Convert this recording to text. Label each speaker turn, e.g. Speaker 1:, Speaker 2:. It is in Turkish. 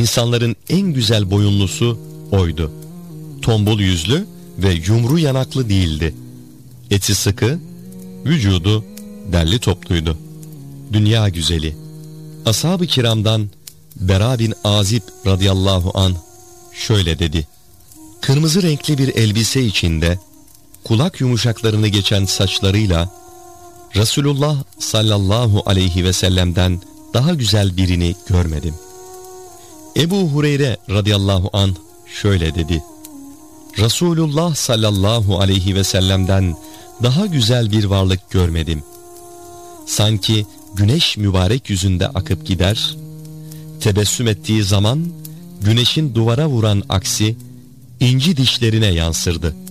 Speaker 1: İnsanların en güzel boyunlusu oydu. Tombul yüzlü ve yumru yanaklı değildi. Eti sıkı, vücudu derli topluydu. Dünya güzeli. Ashab-ı kiramdan Bera bin Azib radıyallahu anh şöyle dedi: kırmızı renkli bir elbise içinde kulak yumuşaklarını geçen saçlarıyla Resulullah sallallahu aleyhi ve sellem'den daha güzel birini görmedim. Ebu Hureyre radıyallahu anh şöyle dedi: Resulullah sallallahu aleyhi ve sellem'den daha güzel bir varlık görmedim. Sanki güneş mübarek yüzünde akıp gider, tebessüm ettiği zaman güneşin duvara vuran aksi inci dişlerine yansırdı.